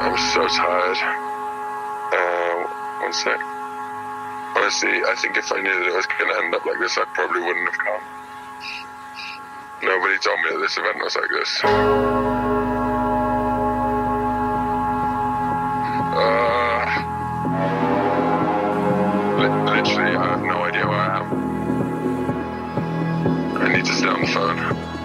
I'm so tired. One sec. Honestly, I think if I knew that it was going to end up like this, I probably wouldn't have come. Nobody told me that this event was like this. Literally, I have no idea where I am. I need to stay on the phone.